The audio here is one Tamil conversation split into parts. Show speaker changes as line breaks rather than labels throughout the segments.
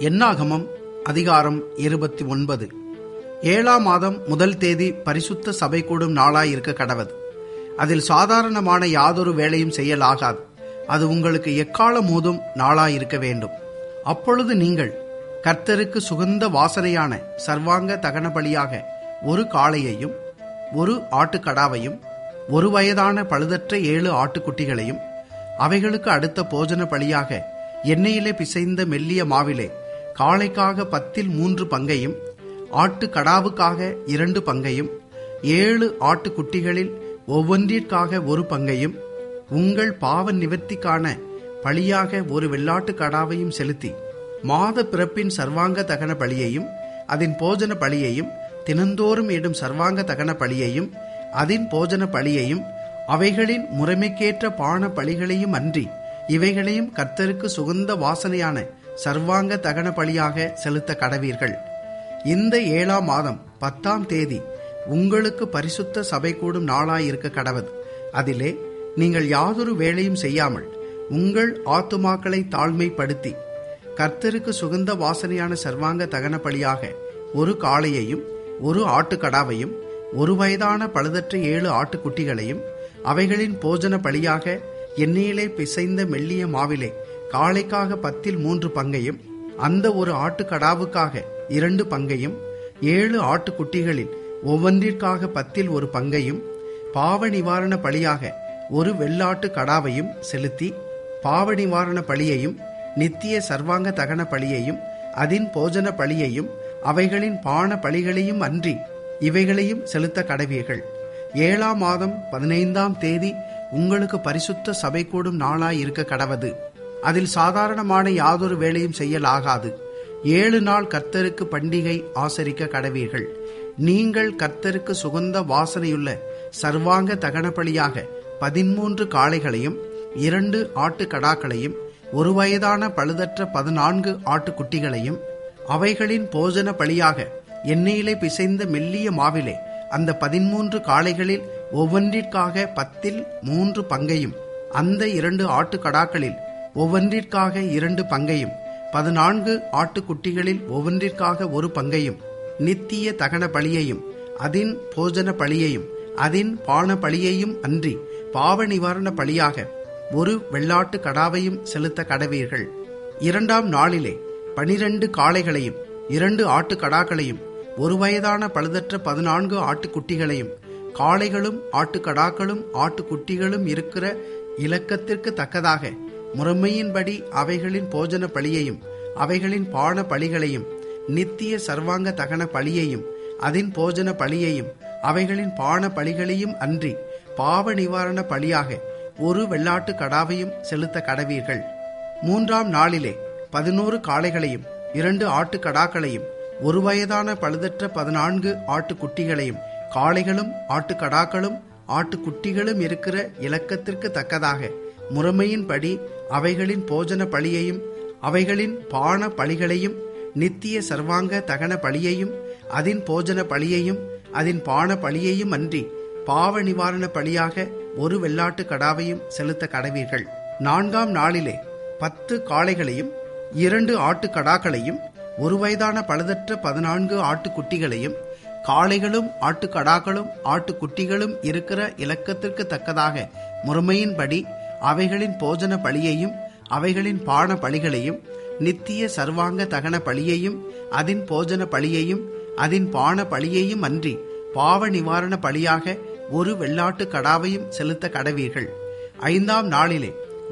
என்னாகமம் அதிகாரம் 29. 7ஆம் மாதம் 1 தேதி பரிசுத்த சபை கூடும் நாளாயிருக்க கடவது. அதில் சாதாரணமான யாதொரு வேலையும் செய்யலாகாது. அது உங்களுக்கு எக்காலம் ஊதும் நாளாயிருக்க வேண்டும். அப்பொழுது நீங்கள் கர்த்தருக்கு சுகந்த வாசனையான சர்வாங்க தகன பலியாக ஒரு காளையையும் ஒரு ஆட்டுக்கடாவையும் ஒரு வயதான பழுதற்ற 7 ஆட்டுக்குட்டிகளையும் அவைகளுக்கு அடுத்த போஜன பலியாக எண்ணெயிலே பிசைந்த மெல்லிய மாவிலே காளைக்காக 10 பங்கையும் ஆட்டுக்கடாவுக்காக 2 பங்கையும் 7 ஆட்டுக்குட்டிகளில் ஒவ்வொன்றிற்காக 1 பங்கையும் உங்கள் பாவ நிவர்த்திக்கான பலியாக ஒரு வெள்ளாட்டு கடாவையும் செலுத்தி மாத பிறப்பின் சர்வாங்க தகன பலியையும் அதன் போஜன பலியையும் தினந்தோறும் இடும் சர்வாங்க தகன பலியையும் அதன் போஜன பலியையும் அவைகளின் முறைமைக்கேற்ற பான பலிகளையும் அன்றி இவைகளையும் கர்த்தருக்கு சுகந்த வாசனையான சர்வாங்க தகன பலியாக செலுத்த கடவீர்கள். இந்த 7ஆம் மாதம் 10ஆம் தேதி உங்களுக்கு பரிசுத்த சபை கூடும் நாளாயிருக்க கடவது. அதிலே நீங்கள் யாதொரு வேலையும் செய்யாமல் உங்கள் ஆத்துமாக்களை தாழ்மைப்படுத்தி கர்த்தருக்கு சுகந்த வாசனையான சர்வாங்க தகன பலியாக ஒரு காளையையும் ஒரு ஆட்டுக்கடாவையும் ஒரு வயதான பழுதற்ற 7 ஆட்டுக்குட்டிகளையும் அவைகளின் போஜன பலியாக எண்ணெயிலே பிசைந்த மெல்லிய மாவிலே காளைக்காக 10 பங்கையும் அந்த ஒரு ஆட்டுக்கடாவுக்காக 2 பங்கையும் 7 ஆட்டுக்குட்டிகளில் ஒவ்வொன்றிற்காக 10 பங்கையும் பாவ நிவாரண பலியாக ஒரு வெள்ளாட்டு கடாவையும் செலுத்தி பாவ நிவாரண பலியையும் நித்திய சர்வாங்க தகன பலியையும் அதன் போஜன பலியையும் அவைகளின் பான பலிகளையும் அன்றி இவைகளையும் செலுத்த கடவீர்கள். 7ஆம் மாதம் 15ஆம் தேதி உங்களுக்கு பரிசுத்த சபை கூடும் நாளாயிருக்க கடவது. அதில் சாதாரணமான யாதொரு வேலையும் செய்யலாகாது. 7 நாள் கர்த்தருக்கு பண்டிகை ஆசரிக்க கடவீர்கள். நீங்கள் கர்த்தருக்கு சுகந்த வாசனையுள்ள சர்வாங்க தகன பலியாக 13 காளைகளையும் 2 ஆட்டுக்கடாக்களையும் ஒரு வயதான பழுதற்ற 14 ஆட்டுக்குட்டிகளையும் அவைகளின் போஜன பலியாக எண்ணெயிலே பிசைந்த மெல்லிய மாவிலே அந்த 13 காளைகளில் ஒவ்வொன்றிற்காக 10 பங்கையும் அந்த 2 ஆட்டுக்கடாக்களில் ஒவ்வொன்றிற்காக 2 பங்கையும் 14 ஆட்டுக்குட்டிகளில் ஒவ்வொன்றிற்காக 1 பங்கையும் நித்திய தகன பலியையும் அதன் போஜன பலியையும் அதன் பான பலியையும் அன்றி பாவ நிவாரண பலியாக ஒரு வெள்ளாட்டு கடாவையும் செலுத்த கடவீர்கள். 2ஆம் நாளிலே 12 காளைகளையும் 2 ஆட்டுக்கடாக்களையும் ஒரு வயதான பழுதற்ற 14 ஆட்டுக்குட்டிகளையும் காளைகளும் ஆட்டுக்கடாக்களும் ஆட்டுக்குட்டிகளும் இருக்கிற இலக்கத்திற்கு தக்கதாக முறைமையின்படி அவைகளின் போஜன பலியையும் அவைகளின் பான பலிகளையும் நித்திய சர்வாங்க தகன பலியையும் அதன் போஜன பலியையும் அவைகளின் பான பலிகளையும் அன்றி பாவ நிவாரண பலியாக ஒரு வெள்ளாட்டு கடாவையும் செலுத்த கடவீர்கள். 3ஆம் நாளிலே 11 காளைகளையும் 2 ஆட்டுக்கடாக்களையும் ஒரு வயதான பழுதற்ற 14 ஆட்டுக்குட்டிகளையும் காளைகளும் ஆட்டுக்கடாக்களும் ஆட்டுக்குட்டிகளும் இருக்கிற இலக்கத்திற்கு தக்கதாக முறைமையின்படி அவைகளின் போஜன பலியையும் அவைகளின் பான பலிகளையும் நித்திய சர்வாங்க தகன பலியையும் அதன் போஜன பலியையும் அதன் பான பலியையும் அன்றி பாவ நிவாரண பலியாக ஒரு வெள்ளாட்டு கடாவையும் செலுத்த கடவீர்கள். 4ஆம் நாளிலே 10 காளைகளையும் 2 ஆட்டுக்கடாக்களையும் ஒரு வயதான பழுதற்ற 14 ஆட்டுக்குட்டிகளையும் காளைகளும் ஆட்டுக்கடாக்களும் ஆட்டுக்குட்டிகளும் இருக்கிற இலக்கத்திற்கு தக்கதாக முறைமையின்படி அவைகளின் போஜன பலியையும் அவைகளின் பான பலிகளையும் நித்திய சர்வாங்க தகன பலியையும் அதன் போஜன பலியையும் அதன் பான பலியையும் அன்றி பாவ நிவாரண பலியாக ஒரு வெள்ளாட்டு கடாவையும் செலுத்த கடவீர்கள். 5ஆம் நாளிலே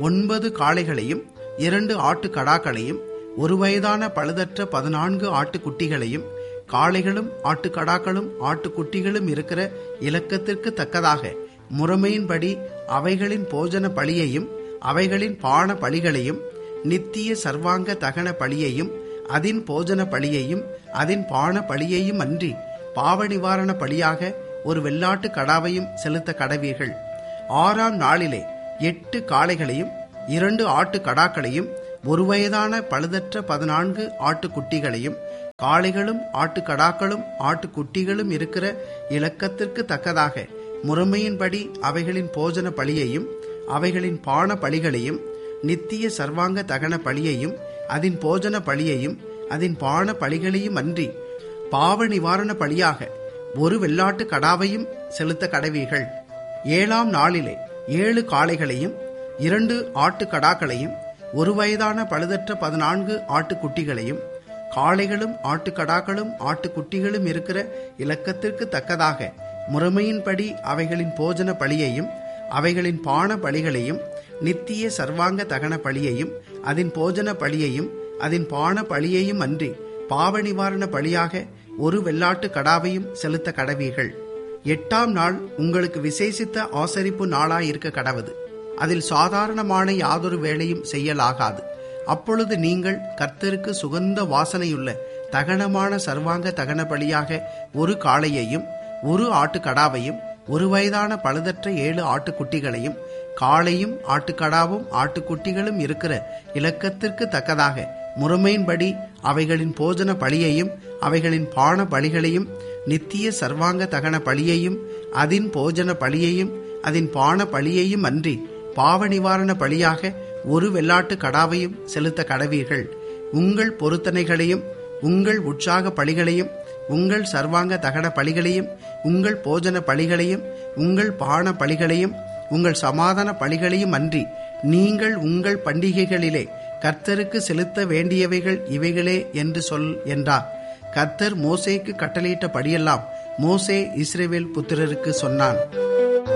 9 காளைகளையும் 2 ஆட்டுக்கடாக்களையும் ஒரு வயதான பழுதற்ற 14 ஆட்டுக்குட்டிகளையும் காளைகளும் ஆட்டுக்கடாக்களும் ஆட்டுக்குட்டிகளும் இருக்கிற இலக்கத்திற்கு தக்கதாக முறைமையின்படி அவைகளின் போஜன பலியையும் அவைகளின் பான பலிகளையும் நித்திய சர்வாங்க தகன பலியையும் அதன் போஜன பலியையும் அதன் பான பலியையும் அன்றி பாவ நிவாரண பலியாக ஒரு வெள்ளாட்டு கடாவையும் செலுத்த கடவீர்கள். 6ஆம் நாளிலே 8 காளைகளையும் 2 ஆட்டுக்கடாக்களையும் ஒரு வயதான பழுதற்ற 14 ஆட்டுக்குட்டிகளையும் காளைகளும் ஆட்டுக்கடாக்களும் ஆட்டுக்குட்டிகளும் இருக்கிற இலக்கத்திற்கு தக்கதாக முறைமையின்படி அவைகளின் போஜன பலியையும் அவைகளின் பான பலிகளையும் நித்திய சர்வாங்க தகன பலியையும் அதன் போஜன பலியையும் அதன் பான பலிகளையும் அன்றி பாவ நிவாரண பலியாக ஒரு வெள்ளாட்டு கடாவையும் செலுத்த கடவீர்கள். 7ஆம் நாளிலே 7 காளைகளையும் 2 ஆட்டுக்கடாக்களையும் 1 வயதான பழுதற்ற 14 ஆட்டுக்குட்டிகளையும், காளைகளும் ஆட்டுக்கடாக்களும் ஆட்டுக்குட்டிகளும் இருக்கிற இலக்கத்திற்கு தக்கதாக முறைமையின்படி அவைகளின் போஜன பலியையும் அவைகளின் பான பலிகளையும், நித்திய சர்வாங்க தகன பலியையும் அதன் போஜன பலியையும் அதன் பான பலியையும் அன்றி பாவ நிவாரண பலியாக ஒரு வெள்ளாட்டு கடாவையும் செலுத்த கடவீர்கள். 8ஆம் நாள் உங்களுக்கு விசேஷித்த ஆசரிப்பு நாளாயிருக்க கடவது. அதில் சாதாரணமான யாதொரு வேலையும் செய்யலாகாது. அப்பொழுது நீங்கள் கர்த்தருக்கு சுகந்த வாசனையுள்ள தகனமான சர்வாங்க தகன பலியாக ஒரு காளையையும் 1 ஆட்டுக்கடாவையும் 1 வயதான பழுதற்ற 7 ஆட்டுக்குட்டிகளையும், காளையும் ஆட்டுக்கடாவும் ஆட்டுக்குட்டிகளும் இருக்கிற இலக்கத்திற்கு தக்கதாக முறைமையின்படி அவைகளின் போஜன பலியையும் அவைகளின் பான பலிகளையும், நித்திய சர்வாங்க தகன பலியையும் அதன் போஜன பலியையும் அதன் பான பலியையும் அன்றி பாவ நிவாரண பலியாக ஒரு வெள்ளாட்டு கடாவையும் செலுத்த கடவீர்கள். உங்கள் பொருத்தனைகளையும் உங்கள் உற்சாக பலிகளையும் உங்கள் சர்வாங்க தகன பலிகளையும் உங்கள் போஜன பலிகளையும் உங்கள் பான பலிகளையும் உங்கள் சமாதான பலிகளையும் அன்றி நீங்கள் உங்கள் பண்டிகைகளிலே கர்த்தருக்கு செலுத்த வேண்டியவைகள் இவைகளே என்று சொல் என்றார். கர்த்தர் மோசேக்கு கட்டளையிட்ட படியெல்லாம் மோசே இஸ்ரவேல் புத்திரருக்கு சொன்னான்.